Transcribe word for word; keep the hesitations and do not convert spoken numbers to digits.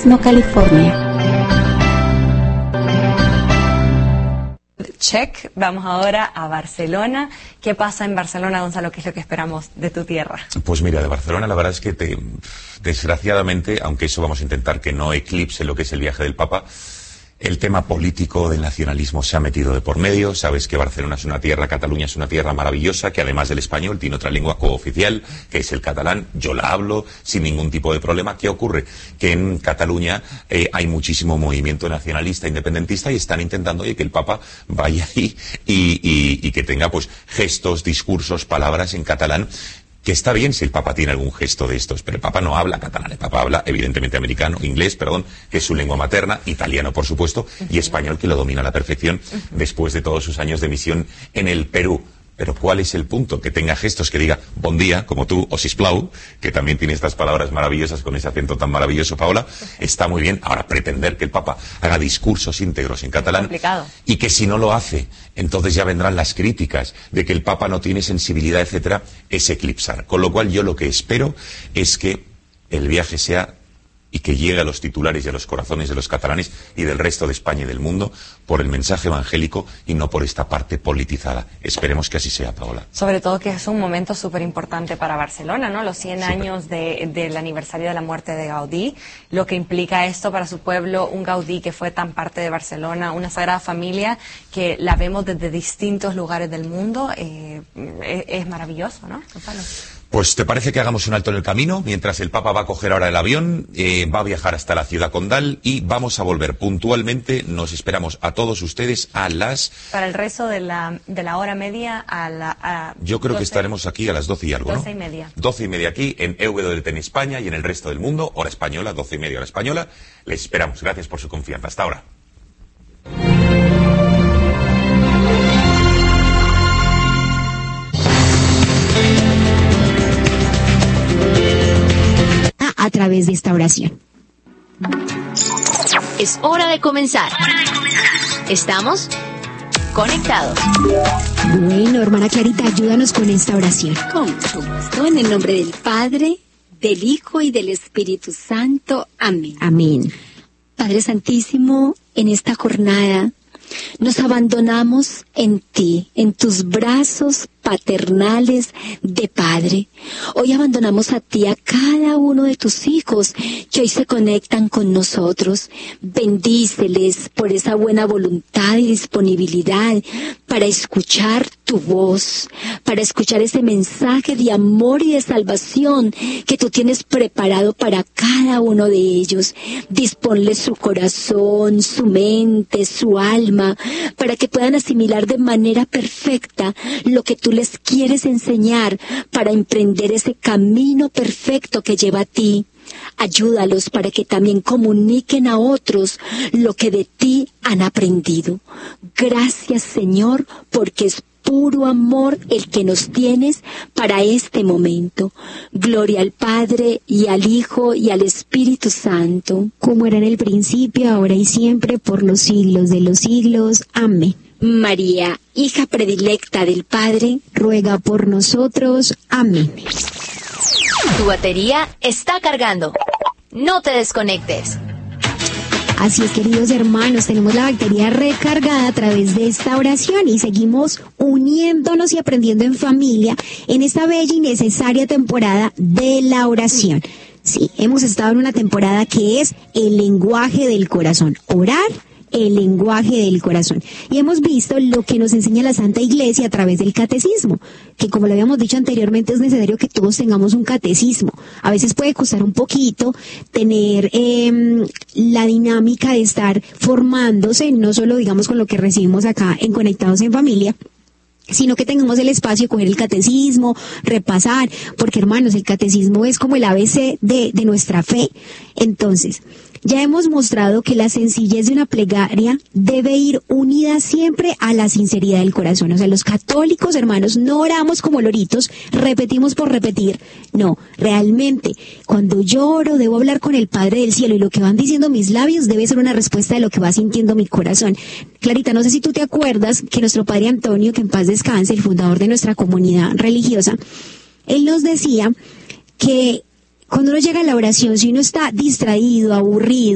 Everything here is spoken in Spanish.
Fresno, California. Check, vamos ahora a Barcelona. ¿Qué pasa en Barcelona, Gonzalo? ¿Qué es lo que esperamos de tu tierra? Pues mira, de Barcelona la verdad es que te, desgraciadamente, aunque eso vamos a intentar que no eclipse lo que es el viaje del Papa, el tema político del nacionalismo se ha metido de por medio. Sabes que Barcelona es una tierra, Cataluña es una tierra maravillosa, que además del español tiene otra lengua cooficial, que es el catalán. Yo la hablo sin ningún tipo de problema. ¿Qué ocurre? Que en Cataluña eh, hay muchísimo movimiento nacionalista, independentista, y están intentando oye, que el Papa vaya ahí y, y, y que tenga pues gestos, discursos, palabras en catalán. Que está bien si el Papa tiene algún gesto de estos, pero el Papa no habla catalán, el Papa habla evidentemente americano, inglés, perdón, que es su lengua materna, italiano por supuesto, y español que lo domina a la perfección después de todos sus años de misión en el Perú. Pero ¿cuál es el punto? Que tenga gestos, que diga bon día, como tú, o sisplau, que también tiene estas palabras maravillosas con ese acento tan maravilloso, Paola, está muy bien. Ahora, pretender que el Papa haga discursos íntegros en catalán, complicado. Y que si no lo hace, entonces ya vendrán las críticas de que el Papa no tiene sensibilidad, etcétera, es eclipsar. Con lo cual yo lo que espero es que el viaje sea y que llegue a los titulares y a los corazones de los catalanes y del resto de España y del mundo por el mensaje evangélico y no por esta parte politizada. Esperemos que así sea, Paola. Sobre todo que es un momento súper importante para Barcelona, ¿no? Los cien Super. años de, del aniversario de la muerte de Gaudí, lo que implica esto para su pueblo, un Gaudí que fue tan parte de Barcelona, una Sagrada Familia que la vemos desde distintos lugares del mundo, eh, es, es maravilloso, ¿no, Gonzalo? Pues ¿te parece que hagamos un alto en el camino? Mientras el Papa va a coger ahora el avión, eh, va a viajar hasta la ciudad condal y vamos a volver puntualmente. Nos esperamos a todos ustedes a las... Para el resto de la, de la hora media a la... A Yo creo doce, que estaremos aquí a las doce y algo, ¿no? doce y media. Doce y media aquí en E W T en España y en el resto del mundo, hora española, doce y media hora española. Les esperamos. Gracias por su confianza. Hasta ahora. A través de esta oración. Es hora de comenzar. Estamos conectados. Bueno, hermana Clarita, ayúdanos con esta oración. Con mucho gusto, en el nombre del Padre, del Hijo y del Espíritu Santo. Amén. Amén. Padre Santísimo, en esta jornada nos abandonamos en ti, en tus brazos paternales de Padre. Hoy abandonamos a ti a cada uno de tus hijos que hoy se conectan con nosotros. Bendíceles por esa buena voluntad y disponibilidad para escuchar tu voz, para escuchar ese mensaje de amor y de salvación que tú tienes preparado para cada uno de ellos. Disponle su corazón, su mente, su alma, para que puedan asimilar de manera perfecta lo que tú les quieres enseñar para emprender ese camino perfecto que lleva a ti. Ayúdalos para que también comuniquen a otros lo que de ti han aprendido. Gracias, Señor, porque es puro amor el que nos tienes para este momento. Gloria al Padre y al Hijo y al Espíritu Santo, como era en el principio, ahora y siempre, por los siglos de los siglos. Amén. María, hija predilecta del Padre, ruega por nosotros. Amén. Tu batería está cargando. No te desconectes. Así es, queridos hermanos, tenemos la batería recargada a través de esta oración y seguimos uniéndonos y aprendiendo en familia en esta bella y necesaria temporada de la oración. Sí, hemos estado en una temporada que es el lenguaje del corazón. Orar, el lenguaje del corazón. Y hemos visto lo que nos enseña la Santa Iglesia a través del catecismo, que como lo habíamos dicho anteriormente, es necesario que todos tengamos un catecismo. A veces puede costar un poquito tener eh, la dinámica de estar formándose, no solo digamos con lo que recibimos acá en Conectados en Familia, sino que tengamos el espacio de coger el catecismo, repasar, porque hermanos, el catecismo es como el A B C de, de nuestra fe. Entonces, ya hemos mostrado que la sencillez de una plegaria debe ir unida siempre a la sinceridad del corazón. O sea, los católicos, hermanos, no oramos como loritos, repetimos por repetir. No, realmente, cuando yo oro, debo hablar con el Padre del Cielo y lo que van diciendo mis labios debe ser una respuesta de lo que va sintiendo mi corazón. Clarita, no sé si tú te acuerdas que nuestro Padre Antonio, que en paz descanse, el fundador de nuestra comunidad religiosa, él nos decía que cuando uno llega a la oración, si uno está distraído, aburrido,